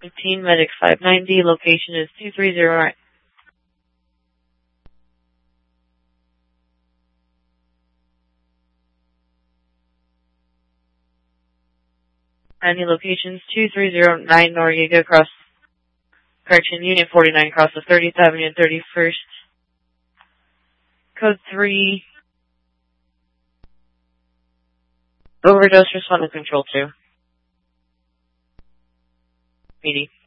15, Medic 590, location is 230. Locations 2309 Noriega across, correction, Unit 49 across the 30th Avenue and 31st. Code 3. Overdose responding control 2. PD.